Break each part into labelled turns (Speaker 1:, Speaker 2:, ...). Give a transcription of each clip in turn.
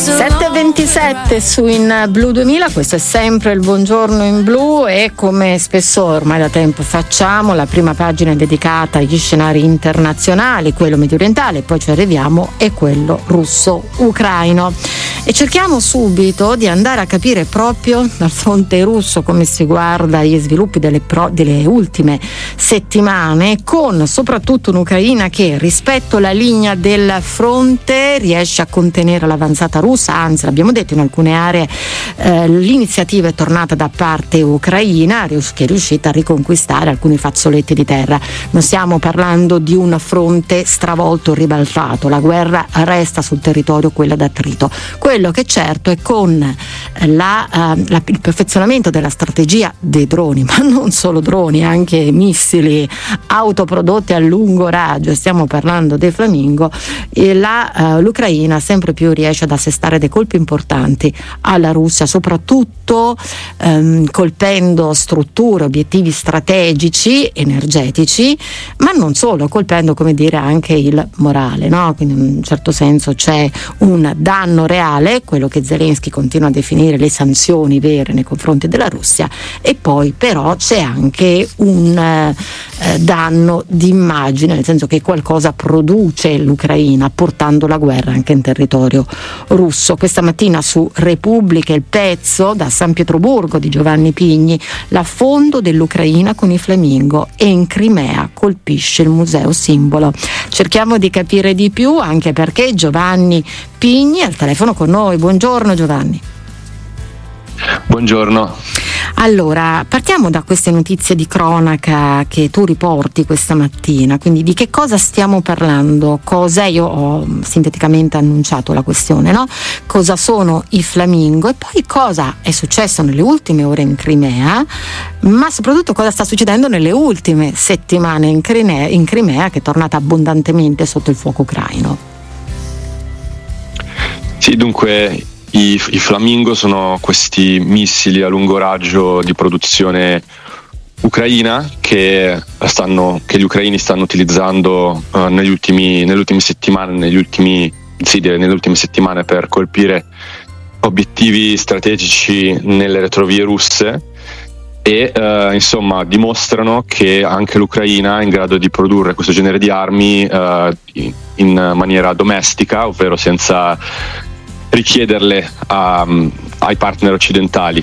Speaker 1: 7:27 su In Blu 2000, questo è sempre il Buongiorno in Blu e come spesso ormai da tempo facciamo, la prima pagina è dedicata agli scenari internazionali, quello mediorientale, poi ci arriviamo, e quello russo-ucraino. E cerchiamo subito di andare a capire proprio dal fronte russo come si guarda gli sviluppi delle ultime settimane, con soprattutto un'Ucraina che rispetto alla linea del fronte riesce a contenere l'avanzata russa, anzi l'abbiamo detto, in alcune aree l'iniziativa è tornata da parte ucraina, che è riuscita a riconquistare alcuni fazzoletti di terra. Non stiamo parlando di un fronte stravolto o ribaltato, la guerra resta sul territorio quella d'attrito. Quello che certo è con il perfezionamento della strategia dei droni, ma non solo droni, anche missili autoprodotti a lungo raggio, stiamo parlando dei Flamingo, l'Ucraina sempre più riesce ad assestare dei colpi importanti alla Russia, soprattutto colpendo strutture, obiettivi strategici, energetici, ma non solo, colpendo, come dire, anche il morale, no? Quindi in un certo senso c'è un danno reale, quello che Zelensky continua a definire le sanzioni vere nei confronti della Russia, e poi però c'è anche un danno di immagine, nel senso che qualcosa produce l'Ucraina portando la guerra anche in territorio russo. Questa mattina su Repubblica il pezzo da San Pietroburgo di Giovanni Pigni, l'affondo dell'Ucraina con i Flamingo e in Crimea colpisce il museo simbolo. Cerchiamo di capire di più, anche perché Giovanni Pigni è al telefono con noi. Buongiorno Giovanni.
Speaker 2: Buongiorno.
Speaker 1: Allora, partiamo da queste notizie di cronaca che tu riporti questa mattina, quindi di che cosa stiamo parlando? Cos'è? Io ho sinteticamente annunciato la questione, no? Cosa sono i Flamingo e poi cosa è successo nelle ultime ore in Crimea, ma soprattutto cosa sta succedendo nelle ultime settimane in Crimea, che è tornata abbondantemente sotto il fuoco ucraino.
Speaker 2: Sì, dunque i Flamingo sono questi missili a lungo raggio di produzione ucraina che gli ucraini stanno utilizzando nelle ultime settimane per colpire obiettivi strategici nelle retrovie russe e insomma dimostrano che anche l'Ucraina è in grado di produrre questo genere di armi in maniera domestica, ovvero senza richiederle ai partner occidentali.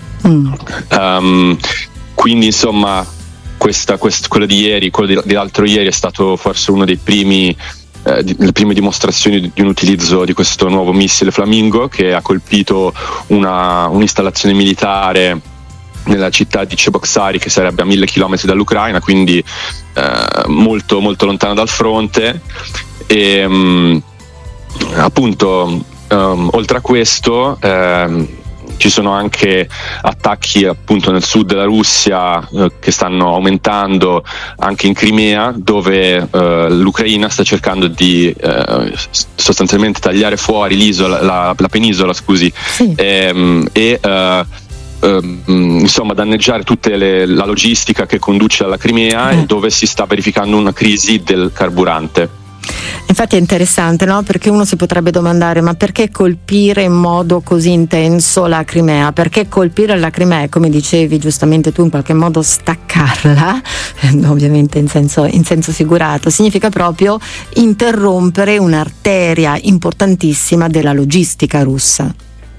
Speaker 2: Quindi insomma quello di ieri, quello dell'altro ieri è stato forse uno dei primi le prime dimostrazioni di un utilizzo di questo nuovo missile Flamingo, che ha colpito un'installazione militare nella città di Cheboksary, che sarebbe a 1000 km dall'Ucraina, quindi molto molto lontana dal fronte. E appunto oltre a questo ci sono anche attacchi appunto nel sud della Russia che stanno aumentando anche in Crimea, dove l'Ucraina sta cercando di sostanzialmente tagliare fuori l'isola, la penisola, scusi, sì. Insomma danneggiare tutta la logistica che conduce alla Crimea, e dove si sta verificando una crisi del carburante.
Speaker 1: Infatti è interessante, no? Perché uno si potrebbe domandare: ma perché colpire in modo così intenso la Crimea? Perché colpire la Crimea, come dicevi giustamente tu, in qualche modo staccarla, ovviamente in senso figurato, significa proprio interrompere un'arteria importantissima della logistica russa.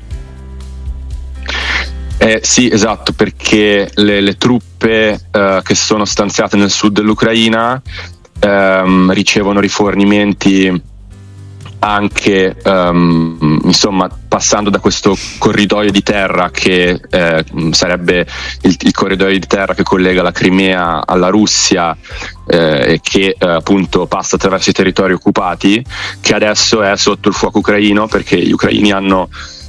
Speaker 2: Sì, esatto, perché le truppe che sono stanziate nel sud dell'Ucraina ricevono rifornimenti anche insomma passando da questo corridoio di terra che sarebbe il corridoio di terra che collega la Crimea alla Russia, e che appunto passa attraverso i territori occupati, che adesso è sotto il fuoco ucraino, perché gli ucraini hanno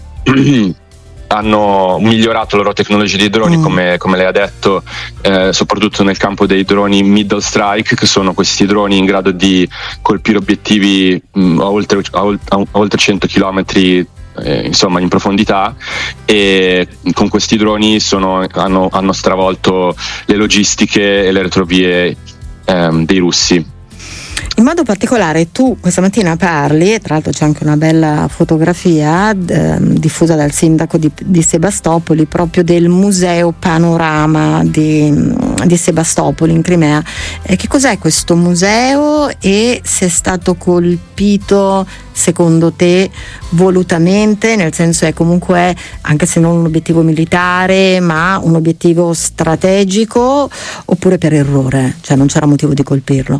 Speaker 2: migliorato la loro tecnologia di droni, come lei ha detto, soprattutto nel campo dei droni middle strike, che sono questi droni in grado di colpire obiettivi a oltre 100 km insomma in profondità, e con questi droni hanno stravolto le logistiche e le retrovie dei russi.
Speaker 1: In modo particolare tu questa mattina parli, e tra l'altro c'è anche una bella fotografia diffusa dal sindaco di Sebastopoli, proprio del museo Panorama di Sebastopoli in Crimea. Che cos'è questo museo e se è stato colpito secondo te volutamente, nel senso è comunque, anche se non un obiettivo militare, ma un obiettivo strategico, oppure per errore, cioè non c'era motivo di colpirlo?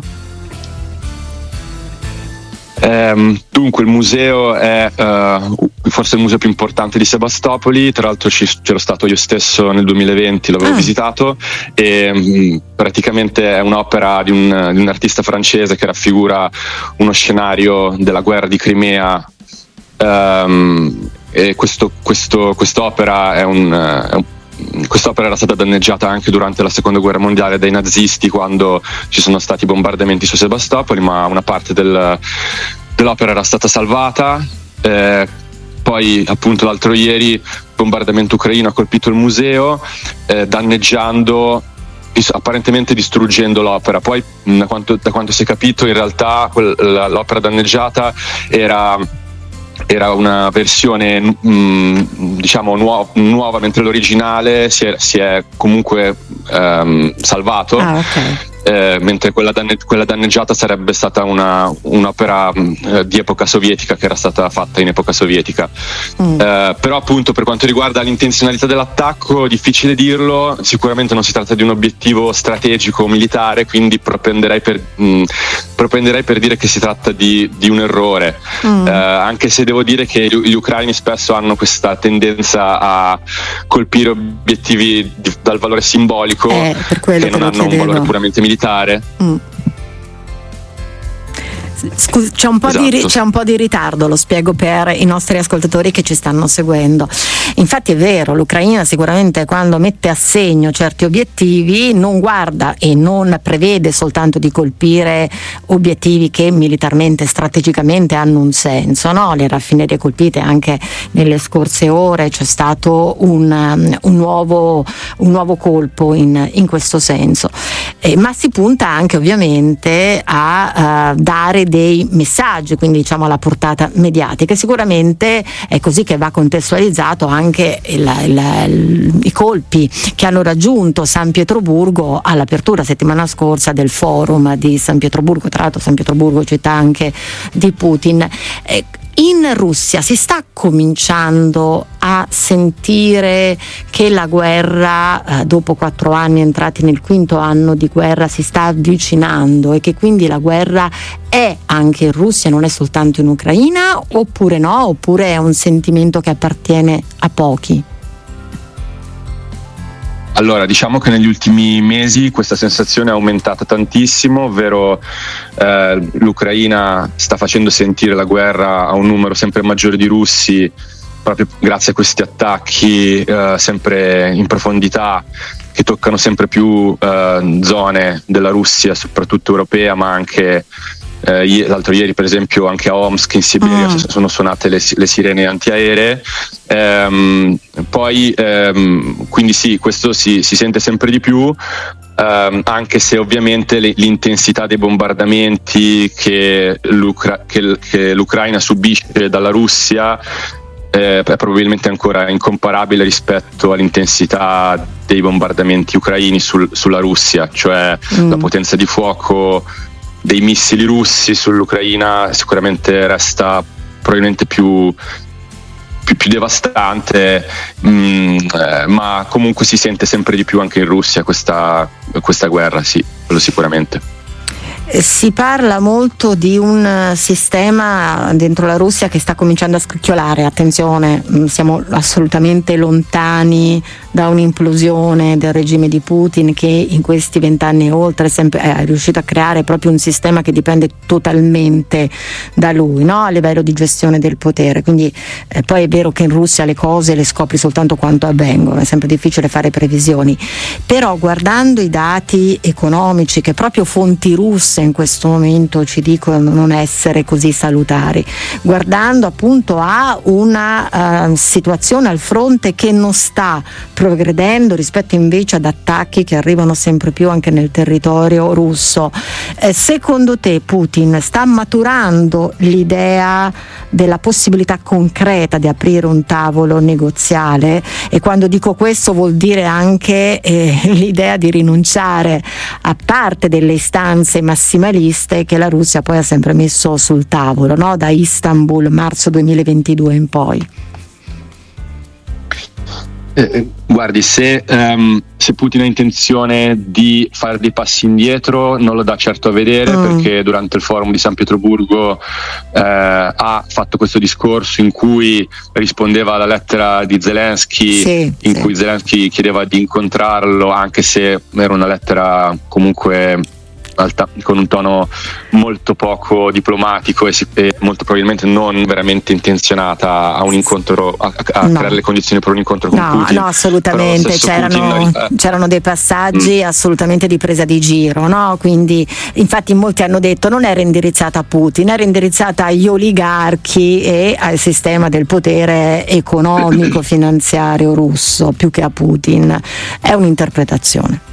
Speaker 2: Dunque il museo è forse il museo più importante di Sebastopoli, tra l'altro c'ero stato io stesso nel 2020, l'avevo visitato, e praticamente è un'opera di un artista francese che raffigura uno scenario della guerra di Crimea, e quest'opera quest'opera era stata danneggiata anche durante la seconda guerra mondiale dai nazisti, quando ci sono stati bombardamenti su Sebastopoli, ma una parte dell'opera era stata salvata. Poi appunto l'altro ieri il bombardamento ucraino ha colpito il museo, danneggiando, apparentemente distruggendo l'opera. Poi da quanto si è capito, in realtà l'opera danneggiata era una versione diciamo nuova, mentre l'originale si è comunque salvato.
Speaker 1: Okay.
Speaker 2: Mentre quella danneggiata sarebbe stata un'opera di epoca sovietica, che era stata fatta in epoca sovietica. Però appunto per quanto riguarda l'intenzionalità dell'attacco, difficile dirlo. Sicuramente non si tratta di un obiettivo strategico o militare, quindi propenderei per dire che si tratta di un errore, anche se devo dire che gli ucraini spesso hanno questa tendenza a colpire obiettivi dal valore simbolico, che non hanno un valore puramente militare.
Speaker 1: Scusa, c'è un po' di ritardo, lo spiego per i nostri ascoltatori che ci stanno seguendo. Infatti è vero, l'Ucraina sicuramente quando mette a segno certi obiettivi non guarda e non prevede soltanto di colpire obiettivi che militarmente, strategicamente hanno un senso, no? Le raffinerie colpite anche nelle scorse ore, c'è stato un nuovo colpo in questo senso, ma si punta anche ovviamente a dare dei messaggi, quindi diciamo alla portata mediatica. Sicuramente è così che va contestualizzato anche i colpi che hanno raggiunto San Pietroburgo all'apertura settimana scorsa del forum di San Pietroburgo, tra l'altro San Pietroburgo città anche di Putin. In Russia si sta cominciando a sentire che la guerra, dopo 4 anni entrati nel 5º anno di guerra, si sta avvicinando, e che quindi la guerra è anche in Russia, non è soltanto in Ucraina, oppure no? Oppure è un sentimento che appartiene a pochi?
Speaker 2: Allora, diciamo che negli ultimi mesi questa sensazione è aumentata tantissimo, ovvero l'Ucraina sta facendo sentire la guerra a un numero sempre maggiore di russi, proprio grazie a questi attacchi sempre in profondità, che toccano sempre più zone della Russia, soprattutto europea, ma anche l'altro ieri per esempio anche a Omsk in Siberia sono suonate le sirene antiaeree. Poi quindi sì, questo si sente sempre di più, anche se ovviamente l'intensità dei bombardamenti che l'Ucraina subisce dalla Russia è probabilmente ancora incomparabile rispetto all'intensità dei bombardamenti ucraini sulla Russia, cioè la potenza di fuoco dei missili russi sull'Ucraina sicuramente resta probabilmente più devastante, ma comunque si sente sempre di più anche in Russia questa guerra, sì, quello sicuramente.
Speaker 1: Si parla molto di un sistema dentro la Russia che sta cominciando a scricchiolare. Attenzione, siamo assolutamente lontani da un'implosione del regime di Putin, che in questi 20 anni e oltre è riuscito a creare proprio un sistema che dipende totalmente da lui, no? A livello di gestione del potere. Quindi poi è vero che in Russia le cose le scopri soltanto quando avvengono, è sempre difficile fare previsioni, però guardando i dati economici che proprio fonti russe russe in questo momento ci dicono non essere così salutari, guardando appunto a una situazione al fronte che non sta progredendo rispetto invece ad attacchi che arrivano sempre più anche nel territorio russo. Secondo te Putin sta maturando l'idea della possibilità concreta di aprire un tavolo negoziale? E quando dico questo vuol dire anche l'idea di rinunciare a parte delle istanze massimaliste che la Russia poi ha sempre messo sul tavolo, no? Da Istanbul, marzo 2022 in poi.
Speaker 2: Guardi, se Putin ha intenzione di fare dei passi indietro non lo dà certo a vedere, perché durante il forum di San Pietroburgo ha fatto questo discorso in cui rispondeva alla lettera di Zelensky, cui Zelensky chiedeva di incontrarlo, anche se era una lettera comunque con un tono molto poco diplomatico e molto probabilmente non veramente intenzionata a un incontro, a creare le condizioni per un incontro con Putin.
Speaker 1: No, assolutamente, c'erano dei passaggi assolutamente di presa di giro, no? Quindi infatti molti hanno detto non era indirizzata a Putin, era indirizzata agli oligarchi e al sistema del potere economico finanziario russo più che a Putin. È un'interpretazione.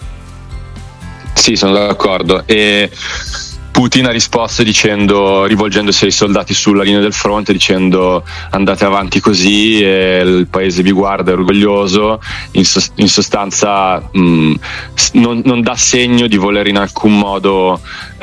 Speaker 2: Sì, sono d'accordo. E Putin ha risposto rivolgendosi ai soldati sulla linea del fronte, dicendo andate avanti così e il paese vi guarda, è orgoglioso. In sostanza non dà segno di voler in alcun modo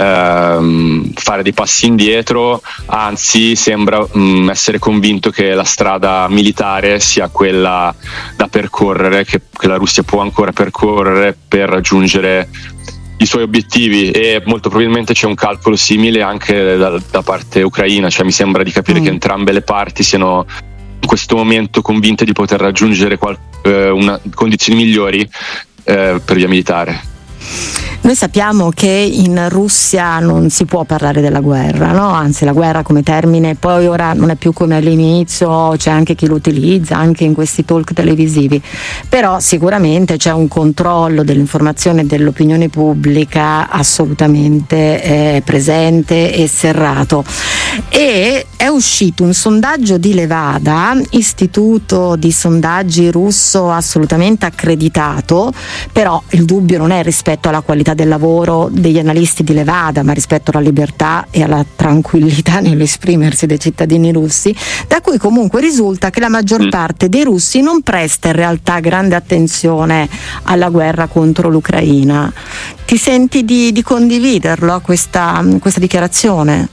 Speaker 2: fare dei passi indietro, anzi sembra essere convinto che la strada militare sia quella da percorrere, che la Russia può ancora percorrere per raggiungere i suoi obiettivi, e molto probabilmente c'è un calcolo simile anche da parte ucraina, cioè mi sembra di capire che entrambe le parti siano in questo momento convinte di poter raggiungere condizioni migliori per via militare.
Speaker 1: Noi sappiamo che in Russia non si può parlare della guerra, no? Anzi, la guerra come termine poi ora non è più come all'inizio, c'è anche chi lo utilizza anche in questi talk televisivi, però sicuramente c'è un controllo dell'informazione e dell'opinione pubblica assolutamente presente e serrato. E è uscito un sondaggio di Levada, istituto di sondaggi russo assolutamente accreditato, però il dubbio non è rispetto alla qualità del lavoro degli analisti di Levada, ma rispetto alla libertà e alla tranquillità nell'esprimersi dei cittadini russi, da cui comunque risulta che la maggior parte dei russi non presta in realtà grande attenzione alla guerra contro l'Ucraina. Ti senti di condividerlo, questa dichiarazione?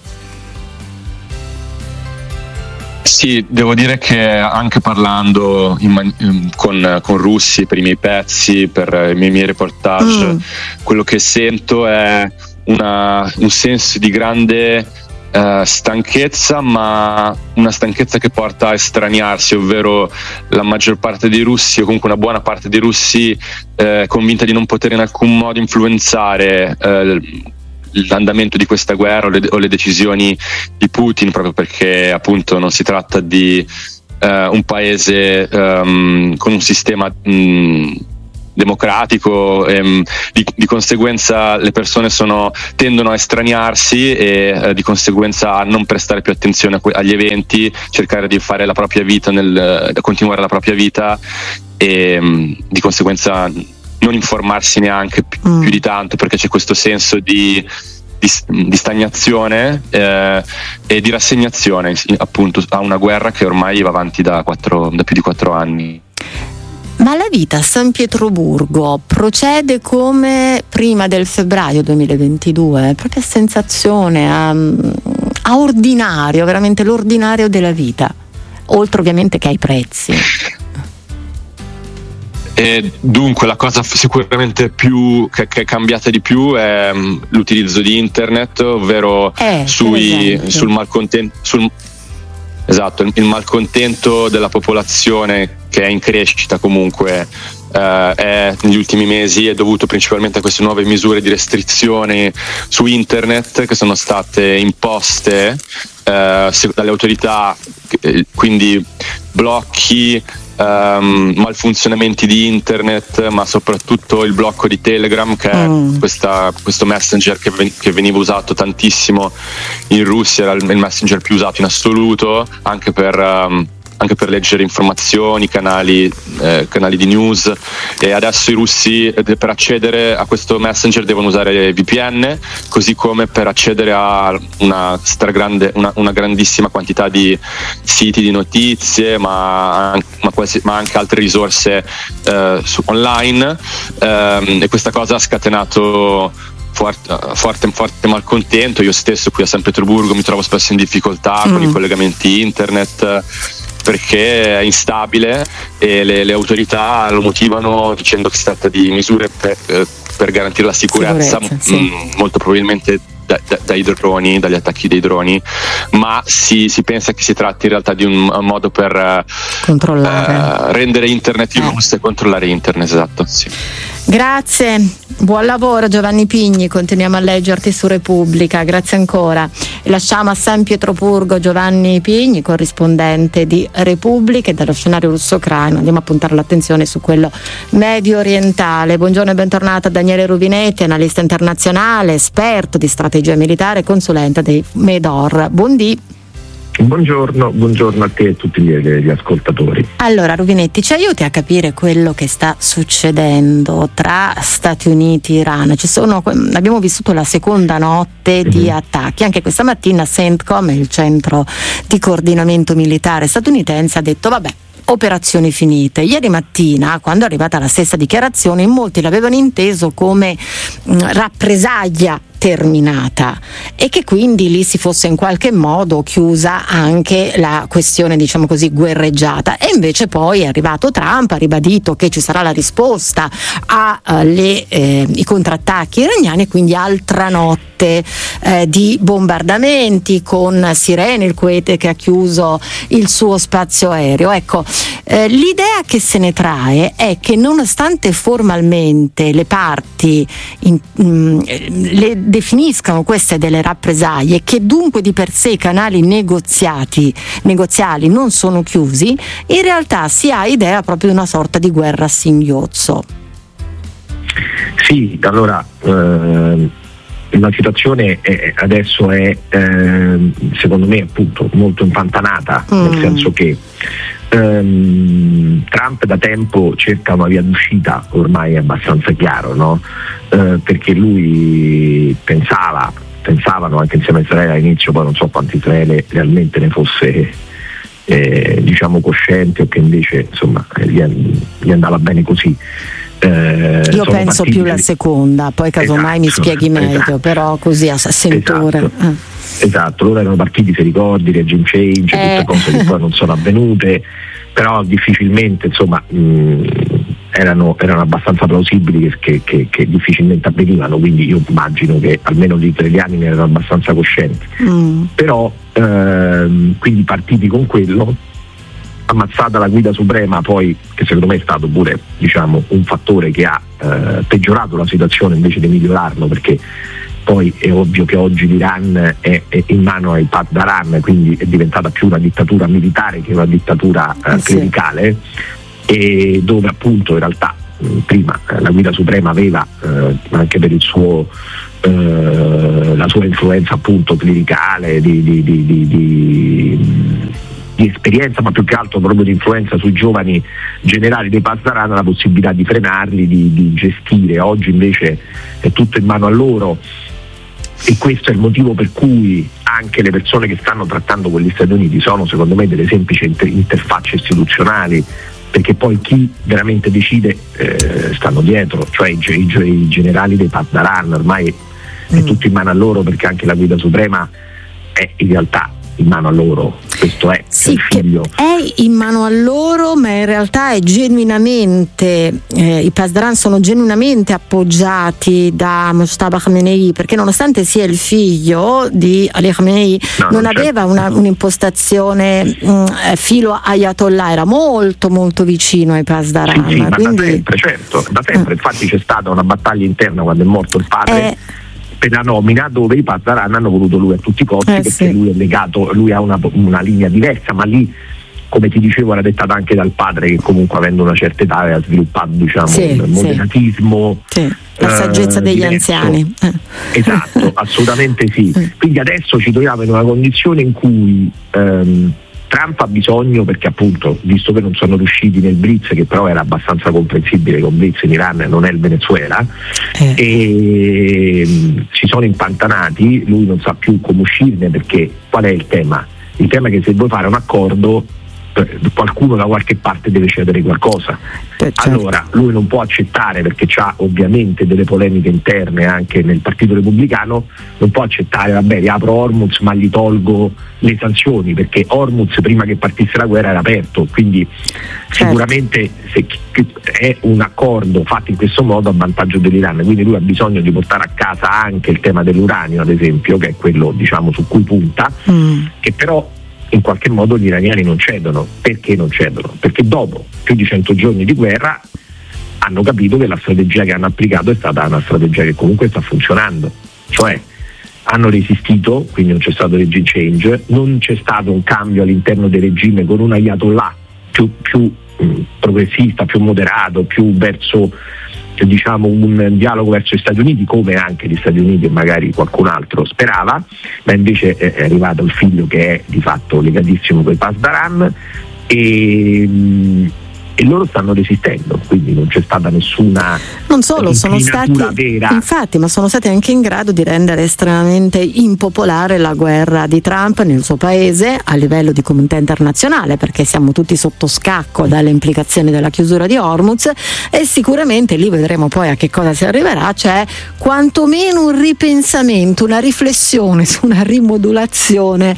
Speaker 2: Sì, devo dire che anche parlando con russi per i miei pezzi, per i miei reportage, quello che sento è un senso di grande stanchezza, ma una stanchezza che porta a estraniarsi, ovvero la maggior parte dei russi, o comunque una buona parte dei russi, convinta di non poter in alcun modo influenzare l'andamento di questa guerra o le decisioni di Putin, proprio perché appunto non si tratta di un paese con un sistema democratico, di conseguenza le persone tendono a estraniarsi e di conseguenza a non prestare più attenzione agli eventi, cercare di fare la propria vita, continuare la propria vita, e di conseguenza non informarsi neanche più di tanto, perché c'è questo senso di stagnazione e di rassegnazione appunto a una guerra che ormai va avanti da più di 4 anni.
Speaker 1: Ma la vita a San Pietroburgo procede come prima del febbraio 2022? Proprio sensazione a ordinario, veramente l'ordinario della vita, oltre ovviamente che ai prezzi.
Speaker 2: E dunque la cosa sicuramente più che è cambiata di più è l'utilizzo di internet, ovvero sul malcontento, esatto, il malcontento della popolazione, che è in crescita comunque, negli ultimi mesi è dovuto principalmente a queste nuove misure di restrizione su internet che sono state imposte dalle autorità, quindi blocchi malfunzionamenti di internet, ma soprattutto il blocco di Telegram, che è questo messenger che veniva usato tantissimo in Russia, era il messenger più usato in assoluto, anche per leggere informazioni, canali di news. E adesso i russi per accedere a questo messenger devono usare VPN, così come per accedere a una grandissima quantità di siti di notizie, ma anche altre risorse online, e questa cosa ha scatenato forte malcontento. Io stesso qui a San Pietroburgo mi trovo spesso in difficoltà con i collegamenti internet, perché è instabile, e le autorità lo motivano dicendo che si tratta di misure per garantire la sicurezza, molto probabilmente dai droni, dagli attacchi dei droni, ma si pensa che si tratti in realtà di un modo per controllare, rendere internet in Russia e controllare internet, esatto, sì.
Speaker 1: Grazie, buon lavoro Giovanni Pigni, continuiamo a leggerti su Repubblica, grazie ancora. E lasciamo a San Pietroburgo Giovanni Pigni, corrispondente di Repubblica, e dallo scenario russo-ucraino andiamo a puntare l'attenzione su quello medio orientale. Buongiorno e bentornata Daniele Rubinetti, analista internazionale, esperto di strategia militare, consulente dei Medor. Buondì.
Speaker 3: Buongiorno a te e a tutti gli ascoltatori.
Speaker 1: Allora Rubinetti, ci aiuti a capire quello che sta succedendo tra Stati Uniti e Iran. Abbiamo vissuto la seconda notte di attacchi, anche questa mattina CENTCOM, il centro di coordinamento militare statunitense, ha detto vabbè, operazioni finite. Ieri mattina, quando è arrivata la stessa dichiarazione, in molti l'avevano inteso come rappresaglia terminata, e che quindi lì si fosse in qualche modo chiusa anche la questione, diciamo così, guerreggiata. E invece poi è arrivato Trump, ha ribadito che ci sarà la risposta ai contrattacchi iraniani, e quindi altra notte di bombardamenti con sirene, il Kuwait che ha chiuso il suo spazio aereo. Ecco, l'idea che se ne trae è che nonostante formalmente le parti le definiscano queste delle rappresaglie, che dunque di per sé i canali negoziali non sono chiusi, in realtà si ha idea proprio di una sorta di guerra a singhiozzo.
Speaker 3: Sì, allora la situazione adesso è secondo me appunto molto impantanata, nel senso che Trump da tempo cerca una via d'uscita, ormai è abbastanza chiaro, no? Perché lui pensavano anche insieme a Israele all'inizio, poi non so quanto Israele realmente ne fosse diciamo cosciente, o che invece insomma gli andava bene così.
Speaker 1: Io penso più la seconda, poi casomai mi spieghi meglio, però così a sentore.
Speaker 3: Esatto, loro erano partiti, se ricordi, regime change, tutte cose che poi non sono avvenute, però difficilmente insomma erano abbastanza plausibili che difficilmente avvenivano, quindi io immagino che almeno gli israeliani ne erano abbastanza coscienti. Però quindi partiti con quello, ammazzata la guida suprema, poi, che secondo me è stato pure, diciamo, un fattore che ha peggiorato la situazione invece di migliorarlo, perché poi è ovvio che oggi l'Iran è in mano ai Pasdaran, quindi è diventata più una dittatura militare che una dittatura clericale, e dove appunto in realtà prima la guida suprema aveva anche per il suo la sua influenza appunto clericale di esperienza, ma più che altro proprio di influenza sui giovani generali dei Pasdaran, la possibilità di frenarli, di gestire. Oggi invece è tutto in mano a loro, e questo è il motivo per cui anche le persone che stanno trattando con gli Stati Uniti sono secondo me delle semplici interfacce istituzionali, perché poi chi veramente decide stanno dietro, cioè i generali dei Pasdaran. Ormai è tutto in mano a loro, perché anche la guida suprema è in realtà in mano a loro. Questo è il figlio.
Speaker 1: È in mano a loro, ma in realtà è genuinamente i Pasdaran sono genuinamente appoggiati da Mojtaba Khamenei, perché nonostante sia il figlio di Ali Khamenei non aveva un'impostazione filo Ayatollah, era molto molto vicino ai Pasdaran.
Speaker 3: Sì, quindi da sempre, infatti c'è stata una battaglia interna quando è morto il padre per la nomina, dove i Pasdaran hanno voluto lui a tutti i costi, perché lui è legato, lui ha una linea diversa, ma lì come ti dicevo era dettata anche dal padre, che comunque avendo una certa età aveva sviluppato, diciamo, il moderatismo,
Speaker 1: la saggezza degli
Speaker 3: diverso.
Speaker 1: Anziani.
Speaker 3: Esatto, assolutamente sì. Quindi adesso ci troviamo in una condizione in cui Trump ha bisogno, perché appunto, visto che non sono riusciti nel blitz, che però era abbastanza comprensibile, con blitz in Iran non è il Venezuela, e si sono impantanati, lui non sa più come uscirne, perché qual è il tema? Il tema è che se vuoi fare un accordo, qualcuno da qualche parte deve cedere qualcosa.
Speaker 1: Certo.
Speaker 3: Allora lui non può accettare, perché c'ha ovviamente delle polemiche interne anche nel Partito Repubblicano, non può accettare, vabbè, riapro Hormuz ma gli tolgo le sanzioni, perché Hormuz prima che partisse la guerra era aperto, quindi sicuramente è un accordo fatto in questo modo a vantaggio dell'Iran, quindi lui ha bisogno di portare a casa anche il tema dell'uranio, ad esempio, che è quello, diciamo, su cui punta, che però in qualche modo gli iraniani non cedono. Perché non cedono? Perché dopo più di 100 giorni di guerra hanno capito che la strategia che hanno applicato è stata una strategia che comunque sta funzionando, cioè hanno resistito, quindi non c'è stato regime change, non c'è stato un cambio all'interno del regime con un ayatollah più progressista, più moderato, più verso, diciamo, un dialogo verso gli Stati Uniti, come anche gli Stati Uniti e magari qualcun altro sperava, ma invece è arrivato il figlio che è di fatto legatissimo con i Pasdaran, e loro stanno resistendo, quindi non c'è stata nessuna
Speaker 1: non solo sono stati
Speaker 3: vera.
Speaker 1: Infatti, ma sono stati anche in grado di rendere estremamente impopolare la guerra di Trump nel suo paese a livello di comunità internazionale, perché siamo tutti sotto scacco dalle implicazioni della chiusura di Hormuz, e sicuramente lì vedremo poi a che cosa si arriverà. C'è quantomeno un ripensamento, una riflessione su una rimodulazione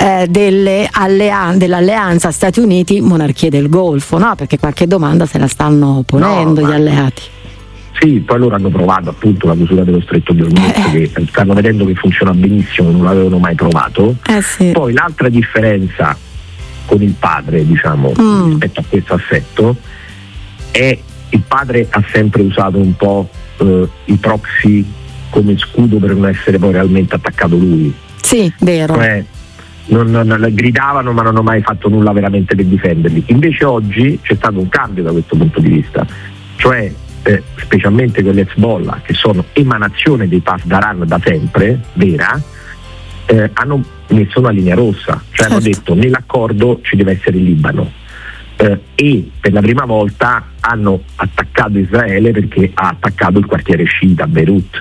Speaker 1: dell'alleanza Stati Uniti monarchie del Golfo, no? Perché qualche domanda se la stanno ponendo gli alleati.
Speaker 3: Sì, poi loro hanno provato appunto la chiusura dello stretto di Hormuz, che stanno vedendo che funziona benissimo, non l'avevano mai provato.
Speaker 1: Sì.
Speaker 3: Poi l'altra differenza con il padre, diciamo, rispetto a questo assetto, è il padre ha sempre usato un po' i proxy come scudo per non essere poi realmente attaccato lui.
Speaker 1: Sì, vero.
Speaker 3: Cioè, non gridavano, ma non hanno mai fatto nulla veramente per difenderli. Invece oggi c'è stato un cambio da questo punto di vista, cioè specialmente con l'Hezbollah, che sono emanazione dei Pasdaran da sempre, vera, hanno messo una linea rossa, cioè hanno detto nell'accordo ci deve essere il Libano, e per la prima volta hanno attaccato Israele perché ha attaccato il quartiere sciita a Beirut.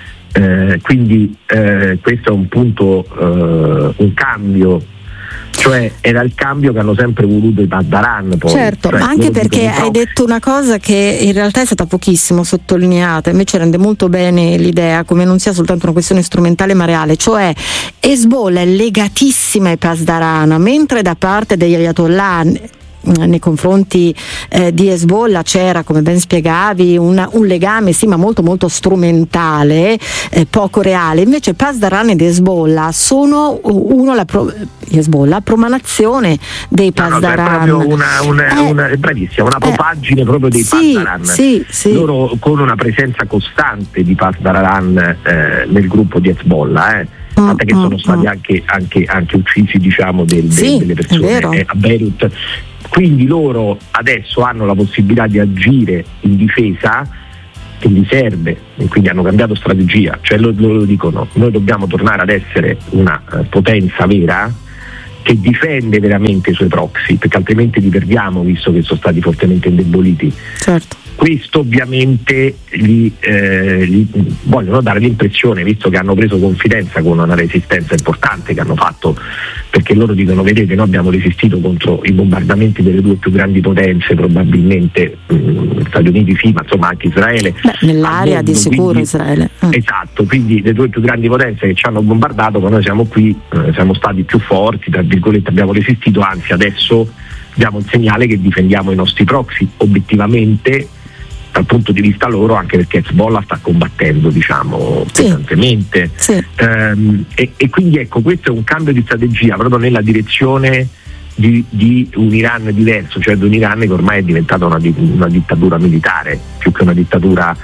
Speaker 3: Quindi questo è un punto, un cambio, cioè era il cambio che hanno sempre voluto i Pasdaran. Poi.
Speaker 1: Certo,
Speaker 3: cioè,
Speaker 1: ma anche perché hai detto una cosa che in realtà è stata pochissimo sottolineata, invece rende molto bene l'idea come non sia soltanto una questione strumentale ma reale, cioè Hezbollah è legatissima ai Pasdaran, mentre da parte degli Ayatollah nei confronti di Hezbollah c'era, come ben spiegavi, un legame sì, ma molto molto strumentale, poco reale. Invece Pasdaran ed Hezbollah sono Hezbollah promanazione dei Pasdaran.
Speaker 3: È proprio bravissima, una propaggine proprio dei Pasdaran.
Speaker 1: Sì.
Speaker 3: Loro con una presenza costante di Pasdaran nel gruppo di Hezbollah, tant'è che sono stati anche uccisi, diciamo, delle persone a Beirut. Quindi loro adesso hanno la possibilità di agire in difesa, che gli serve, e quindi hanno cambiato strategia, cioè loro dicono noi dobbiamo tornare ad essere una potenza vera che difende veramente i suoi proxy, perché altrimenti li perdiamo, visto che sono stati fortemente indeboliti.
Speaker 1: Certo.
Speaker 3: Questo ovviamente gli vogliono dare l'impressione, visto che hanno preso confidenza con una resistenza importante che hanno fatto, perché loro dicono vedete noi abbiamo resistito contro i bombardamenti delle due più grandi potenze, probabilmente Stati Uniti sì, ma insomma anche Israele.
Speaker 1: Nell'area mondo, di sicuro quindi, Israele.
Speaker 3: Esatto, quindi le due più grandi potenze che ci hanno bombardato, ma noi siamo qui, siamo stati più forti, tra virgolette abbiamo resistito, anzi adesso diamo il segnale che difendiamo i nostri proxy obiettivamente dal punto di vista loro, anche perché Hezbollah sta combattendo, diciamo, pesantemente.
Speaker 1: Sì.
Speaker 3: E quindi ecco, questo è un cambio di strategia proprio nella direzione di un Iran diverso, cioè di un Iran che ormai è diventata una dittatura militare più che una dittatura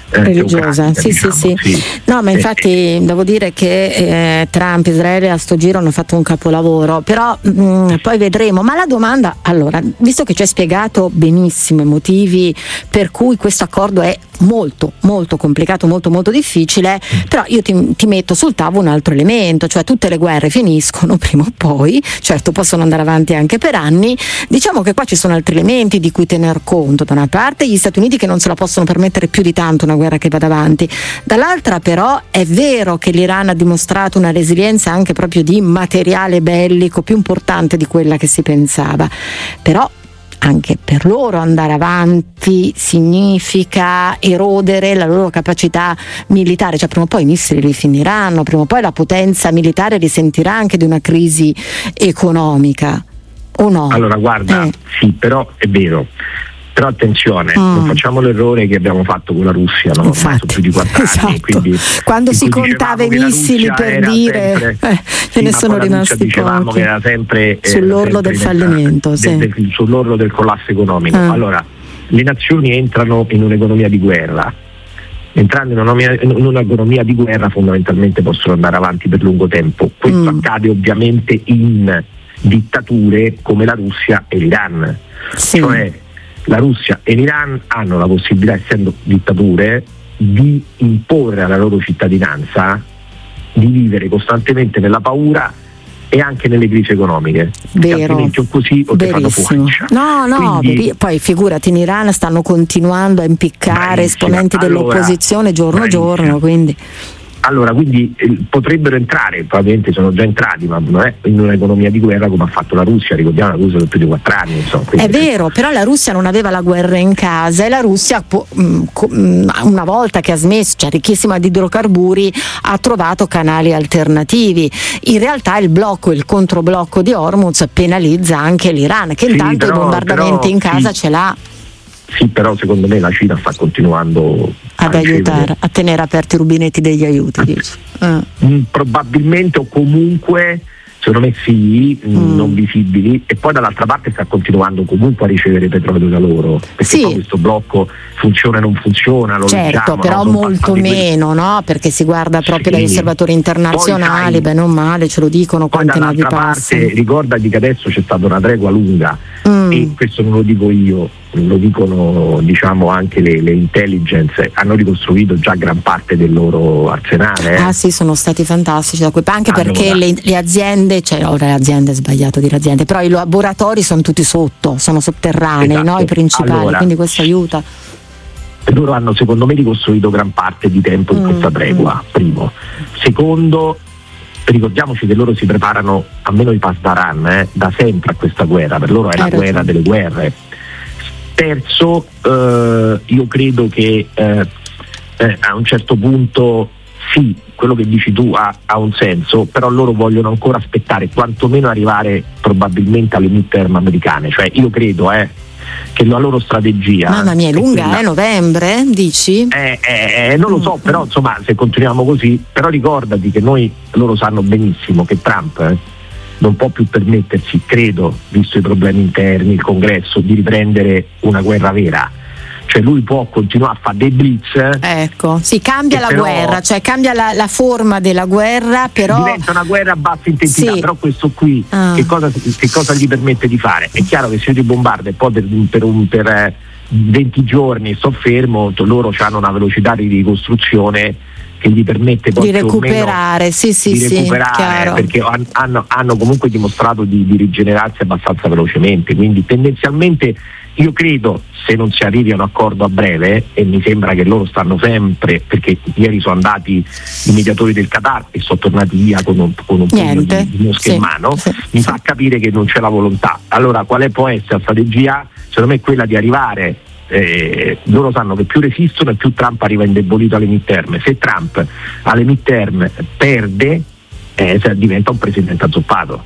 Speaker 1: religiosa, sì. No, ma infatti devo dire che Trump e Israele a sto giro hanno fatto un capolavoro, però poi vedremo. Ma la domanda, allora, visto che ci hai spiegato benissimo i motivi per cui questo accordo è molto molto complicato, molto molto difficile, però io ti metto sul tavolo un altro elemento, cioè tutte le guerre finiscono prima o poi, certo possono andare avanti anche per anni, diciamo che qua ci sono altri elementi di cui tener conto. Da una parte gli Stati Uniti che non se la possono permettere più di tanto una guerra che vada avanti, dall'altra però è vero che l'Iran ha dimostrato una resilienza anche proprio di materiale bellico più importante di quella che si pensava, però anche per loro andare avanti significa erodere la loro capacità militare, cioè prima o poi i missili li finiranno, prima o poi la potenza militare risentirà anche di una crisi economica, o no?
Speaker 3: Allora guarda, sì, però è vero. Però attenzione, non facciamo l'errore che abbiamo fatto con la Russia, no? Ormai sono più di 4 anni, quindi
Speaker 1: quando si contava i missili per dire ce ne sono rimasti
Speaker 3: dicevamo
Speaker 1: pochi.
Speaker 3: Che era sempre
Speaker 1: sull'orlo del fallimento,
Speaker 3: sull'orlo del collasso economico. Allora, le nazioni entrano in un'economia di guerra. Entrando in un'economia di guerra fondamentalmente possono andare avanti per lungo tempo. Questo accade ovviamente in dittature come la Russia e l'Iran, cioè la Russia e l'Iran hanno la possibilità, essendo dittature, di imporre alla loro cittadinanza di vivere costantemente nella paura e anche nelle crisi economiche.
Speaker 1: Vero,
Speaker 3: altrimenti o così o te fanno fuori.
Speaker 1: Quindi, poi figurati, in Iran stanno continuando a impiccare esponenti dell'opposizione giorno, quindi potrebbero entrare, probabilmente sono già entrati, ma non è in un'economia di guerra come ha fatto la Russia. Ricordiamo la Russia per più di 4 anni, insomma, è vero, però la Russia non aveva la guerra in casa e la Russia una volta che ha smesso, cioè ricchissima di idrocarburi, ha trovato canali alternativi. In realtà il controblocco di Hormuz penalizza anche l'Iran, che intanto i bombardamenti in casa ce l'ha.
Speaker 3: Sì, però secondo me la Cina sta continuando
Speaker 1: ad aiutare, a tenere aperti i rubinetti degli aiuti.
Speaker 3: Probabilmente, o comunque secondo me sì, non visibili, e poi dall'altra parte sta continuando comunque a ricevere petrolio da loro, perché poi questo blocco funziona e non funziona, lo
Speaker 1: certo,
Speaker 3: leggiamo,
Speaker 1: però molto meno, no? Perché si guarda proprio dagli osservatori internazionali, bene o male ce lo dicono quante navi passano.
Speaker 3: Ricordati che adesso c'è stata una tregua lunga, e questo non lo dico io, lo dicono anche le intelligence, hanno ricostruito già gran parte del loro arsenale.
Speaker 1: Sì, sono stati fantastici anche perché le aziende, le aziende è sbagliato dire aziende, però i laboratori sono tutti sono sotterranei,
Speaker 3: esatto.
Speaker 1: I principali, quindi questo aiuta.
Speaker 3: Loro hanno secondo me ricostruito gran parte di tempo in questa tregua, primo. Secondo, ricordiamoci che loro si preparano, almeno i Pasdaran, da sempre a questa guerra, per loro è la guerra delle guerre. Terzo, io credo che a un certo punto sì, quello che dici tu ha un senso, però loro vogliono ancora aspettare, quantomeno arrivare probabilmente alle midterm americane, cioè io credo che la loro strategia...
Speaker 1: Mamma mia, è lunga, novembre, dici?
Speaker 3: Non lo so, però insomma, se continuiamo così, però ricordati che loro sanno benissimo che Trump non può più permettersi, credo, visto i problemi interni, il congresso, di riprendere una guerra vera. Cioè lui può continuare a fare dei blitz.
Speaker 1: Cambia la guerra, cioè cambia la forma della guerra, però
Speaker 3: diventa una guerra a bassa intensità, però questo qui che cosa gli permette di fare? È chiaro che se io ti bombardo e poi per 20 giorni sto fermo, loro hanno una velocità di ricostruzione che gli permette poi
Speaker 1: di recuperare,
Speaker 3: recuperare, perché hanno comunque dimostrato di rigenerarsi abbastanza velocemente, quindi tendenzialmente io credo, se non si arrivi a un accordo a breve, e mi sembra che loro stanno sempre, perché ieri sono andati i mediatori del Qatar e sono tornati via con un pugno di mosche in mano, mi fa capire che non c'è la volontà. Allora quale può essere la strategia? Secondo me è quella di arrivare, loro sanno che più resistono e più Trump arriva indebolito alle midterm. Se Trump alle midterm perde, diventa un presidente azzoppato.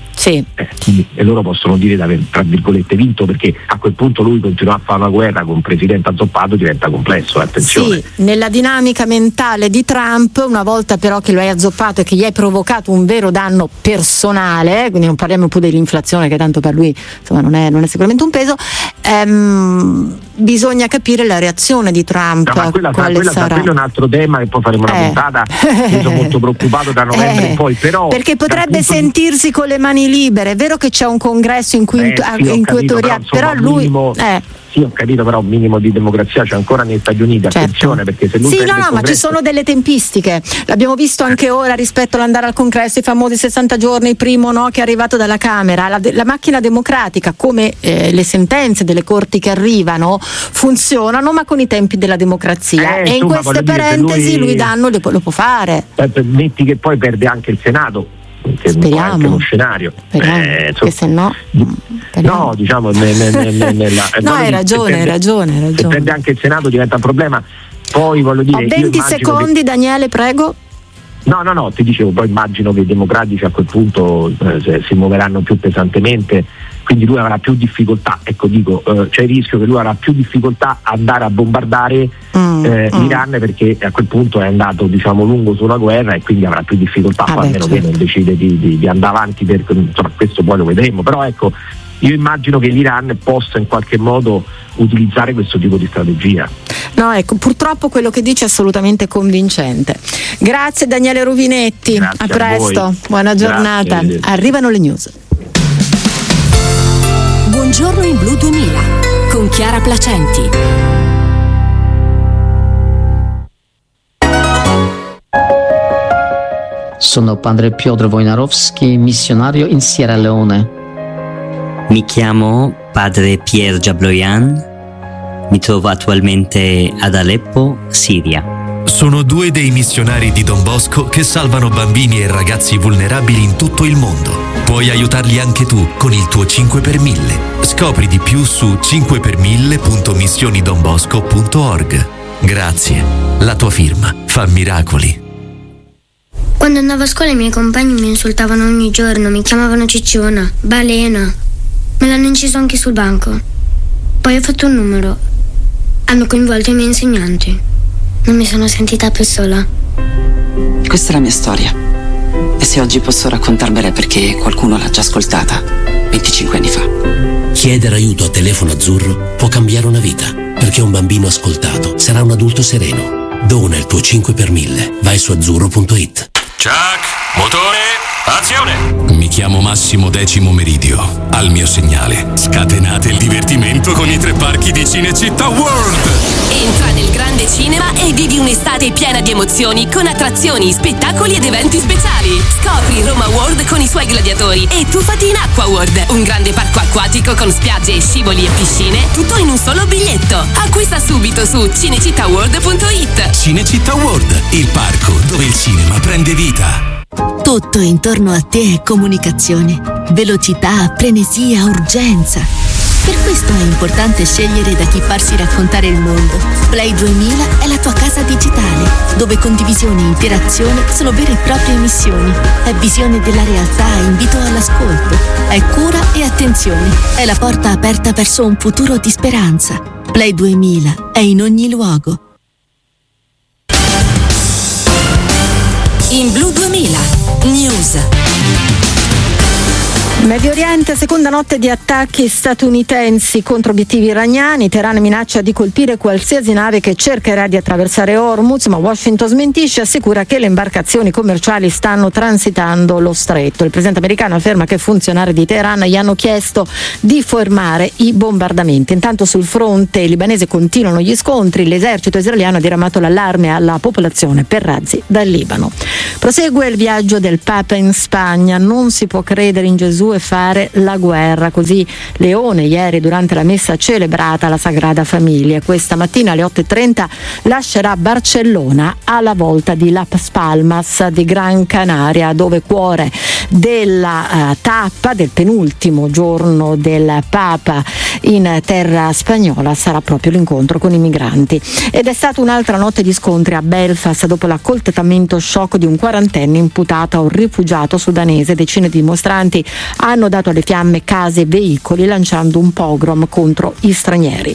Speaker 3: E loro possono dire di aver, tra virgolette, vinto, perché a quel punto lui continua a fare una guerra con un presidente azzoppato, diventa complesso, attenzione.
Speaker 1: Nella dinamica mentale di Trump, una volta però che lo hai azzoppato e che gli hai provocato un vero danno personale, quindi non parliamo più dell'inflazione che tanto per lui insomma non è sicuramente un peso, bisogna capire la reazione di Trump.
Speaker 3: No, quella è un altro tema e poi faremo una puntata. Io sono molto preoccupato da novembre in poi, però
Speaker 1: perché potrebbe sentirsi con le mani libere. È vero che c'è un congresso inquisitoriale, però lui
Speaker 3: sì, ho capito, però un minimo di democrazia c'è ancora negli Stati Uniti, attenzione, perché se lui
Speaker 1: ma ci sono delle tempistiche, l'abbiamo visto anche ora rispetto all'andare al congresso, i famosi 60 giorni, il primo che è arrivato dalla Camera, la macchina democratica, come le sentenze delle corti che arrivano funzionano, ma con i tempi della democrazia, e in queste parentesi lui danno lo può fare.
Speaker 3: Metti che poi perde anche il Senato, che è anche uno scenario,
Speaker 1: che se no
Speaker 3: diciamo
Speaker 1: hai ragione.
Speaker 3: Se perde anche il Senato diventa un problema. Poi voglio dire,
Speaker 1: ho 20 secondi, Daniele, prego.
Speaker 3: No, ti dicevo, poi immagino che i democratici a quel punto si muoveranno più pesantemente, quindi lui avrà più difficoltà, c'è il rischio che lui avrà più difficoltà a andare a bombardare l'Iran, perché a quel punto è andato lungo sulla guerra e quindi avrà più difficoltà, a meno che non decide di andare avanti, questo poi lo vedremo, però io immagino che l'Iran possa in qualche modo utilizzare questo tipo di strategia.
Speaker 1: Purtroppo quello che dice è assolutamente convincente. Grazie Daniele Ruvinetti, a presto, buona giornata. Grazie. Arrivano le news.
Speaker 4: Buongiorno in Blu 2000 con Chiara Placenti.
Speaker 5: Sono padre Piotr Wojnarowski, missionario in Sierra Leone.
Speaker 6: Mi chiamo padre Pierre Jabloyan, mi trovo attualmente ad Aleppo, Siria.
Speaker 7: Sono 2 dei missionari di Don Bosco che salvano bambini e ragazzi vulnerabili in tutto il mondo. Puoi aiutarli anche tu con il tuo 5 per 1000. Scopri di più su 5per1000.missionidonbosco.org. Grazie, la tua firma fa miracoli.
Speaker 8: Quando andavo a scuola i miei compagni mi insultavano ogni giorno, mi chiamavano cicciona, balena. Me l'hanno inciso anche sul banco. Poi ho fatto un numero. Hanno coinvolto i miei insegnanti. Non mi sono sentita più sola.
Speaker 9: Questa è la mia storia. E se oggi posso raccontarvela è perché qualcuno l'ha già ascoltata 25 anni fa.
Speaker 10: Chiedere aiuto a Telefono Azzurro può cambiare una vita, perché un bambino ascoltato sarà un adulto sereno. Dona il tuo 5 per 1000. Vai su azzurro.it.
Speaker 7: Chuck, motore, azione! Mi chiamo Massimo Decimo Meridio. Al mio segnale, scatenate il divertimento con i 3 parchi di Cinecittà World!
Speaker 4: Entra nel grande cinema e vivi un'estate piena di emozioni con attrazioni, spettacoli ed eventi speciali. Scopri Roma World con i suoi gladiatori e tuffati in Acqua World, un grande parco acquatico con spiagge, scivoli e piscine, tutto in un solo biglietto. Acquista subito su cinecittàworld.it.
Speaker 10: Cinecittà World, il parco dove il cinema prende vita.
Speaker 11: Tutto intorno a te è comunicazione, velocità, frenesia, urgenza. Per questo è importante scegliere da chi farsi raccontare il mondo. Play 2000 è la tua casa digitale, dove condivisione e interazione sono vere e proprie missioni. È visione della realtà, invito all'ascolto, è cura e attenzione. È la porta aperta verso un futuro di speranza. Play 2000 è in ogni luogo.
Speaker 4: In Blu 2000 News.
Speaker 1: Medio Oriente, seconda notte di attacchi statunitensi contro obiettivi iraniani. Teheran minaccia di colpire qualsiasi nave che cercherà di attraversare Hormuz, ma Washington smentisce e assicura che le imbarcazioni commerciali stanno transitando lo stretto. Il presidente americano afferma che funzionari di Teheran gli hanno chiesto di fermare i bombardamenti. Intanto sul fronte libanese continuano gli scontri. L'esercito israeliano ha diramato l'allarme alla popolazione per razzi dal Libano. Prosegue il viaggio del Papa in Spagna. Non si può credere in Gesù e fare la guerra, così Leone ieri durante la messa celebrata alla Sagrada Famiglia. Questa mattina alle 8:30 lascerà Barcellona alla volta di Las Palmas di Gran Canaria, dove cuore della tappa del penultimo giorno del Papa in terra spagnola sarà proprio l'incontro con i migranti. Ed è stata un'altra notte di scontri a Belfast dopo l'accoltellamento sciocco di un quarantenne imputato a un rifugiato sudanese. Decine di dimostranti hanno dato alle fiamme case e veicoli lanciando un pogrom contro gli stranieri.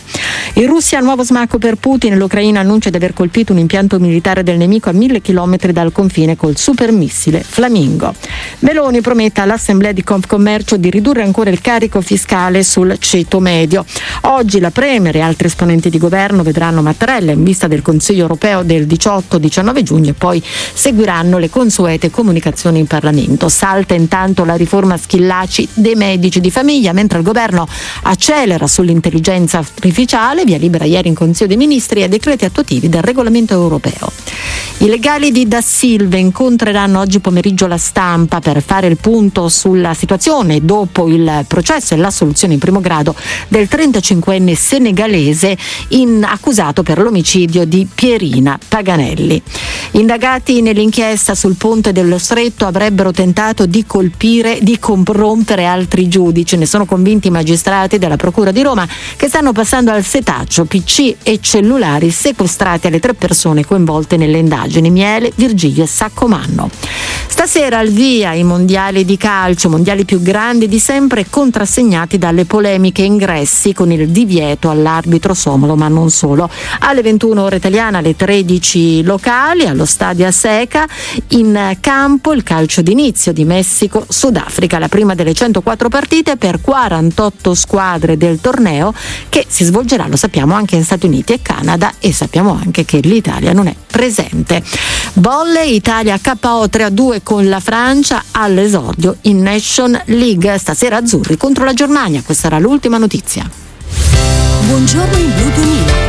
Speaker 1: In Russia nuovo smacco per Putin, l'Ucraina annuncia di aver colpito un impianto militare del nemico a 1000 chilometri dal confine col supermissile Flamingo. Meloni promette all'Assemblea di Confcommercio di ridurre ancora il carico fiscale sul ceto medio. Oggi la Premier e altri esponenti di governo vedranno Mattarella in vista del Consiglio europeo del 18-19 giugno e poi seguiranno le consuete comunicazioni in Parlamento. Salta intanto la riforma Schillaci dei medici di famiglia, mentre il governo accelera sull'intelligenza artificiale, via libera ieri in Consiglio dei Ministri e decreti attuativi del regolamento europeo. I legali di Da Silva incontreranno oggi pomeriggio la stampa per fare il punto sulla situazione dopo il processo e l'assoluzione in primo grado del 35enne senegalese accusato per l'omicidio di Pierina Paganelli. Indagati nell'inchiesta sul ponte dello Stretto avrebbero tentato di corrompere altri giudici. Ne sono convinti i magistrati della Procura di Roma, che stanno passando al setaccio PC e cellulari sequestrati alle 3 persone coinvolte nelle indagini: Miele, Virgilio e Saccomanno. Stasera al via i mondiali di calcio, mondiali più grandi di sempre, contrassegnati dalle polemiche ingressi con il divieto all'arbitro somalo, ma non solo. Alle 21 ore italiana, alle 13 locali, allo stadio a Seca, in campo il calcio d'inizio di Messico-Sudafrica, la prima delle 104 partite per 48 squadre del torneo, che si svolgerà, lo sappiamo, anche in Stati Uniti e Canada, e sappiamo anche che l'Italia non è presente. Volley, Italia KO 3-2 con la Francia all'esordio in Nation League. Stasera azzurri contro la Germania. Questa era l'ultima notizia.
Speaker 4: Buongiorno in Blu 2000.